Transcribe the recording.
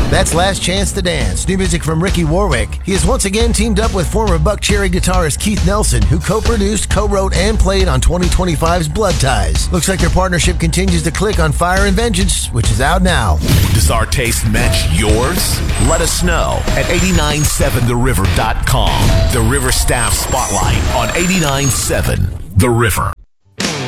That's Last Chance to Dance, new music from Ricky Warwick. He has once again teamed up with former Buckcherry guitarist Keith Nelson, who co-produced, co-wrote, and played on 2025's Blood Ties. Looks like their partnership continues to click on Fire and Vengeance, which is out now. Does our taste match yours? Let us know at 897theriver.com. The River Staff Spotlight on 89.7 The River.